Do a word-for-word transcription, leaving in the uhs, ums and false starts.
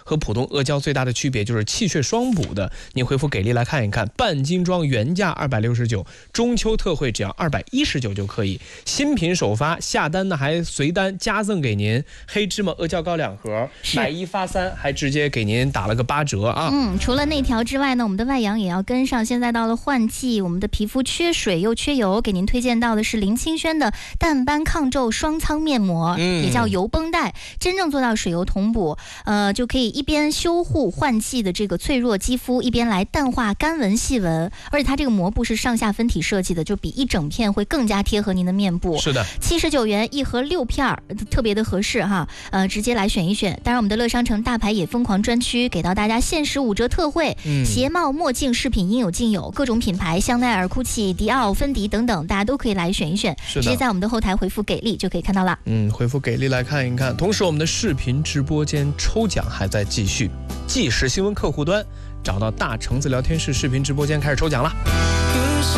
和普通阿胶最大的区别就是气血双补的。你回复给力来看一看，半斤装原价二百六十九，中秋特惠只要二百一十九就可以。新品首发，下单呢还随单加赠给您黑芝麻阿胶糕两盒，买一发三，还直接给您打了个八折啊。 嗯，除了内调之外呢，我们的外阳也要跟上。现在到了换季，我们的皮肤缺水又缺油，给您推荐到的是林清轩的淡斑抗皱双苍面膜，嗯、也叫油绷带，真正做到水油同补，呃，就可以一边修护换季的这个脆弱肌肤，一边来淡化干纹细纹。而且它这个膜布是上下分体设计的，就比一整片会更加贴合您的面部。 是的， 七十九元一盒六片，特别的合适哈。呃，直接来选一选。当然，我们的乐商城大牌也疯狂专区给到大家限时五折特惠，嗯、鞋帽、墨镜、饰品应有尽有，各种品牌，香奈儿、GUCCI、迪奥、芬迪等等，大家都可以来选一选。直接在我们的后台回复给力就可以看到了。 嗯，回复给力来看一看。同时，我们的视频直播间抽奖还在继续，即时新闻客户端找到大橙子聊天室视频直播间开始抽奖了。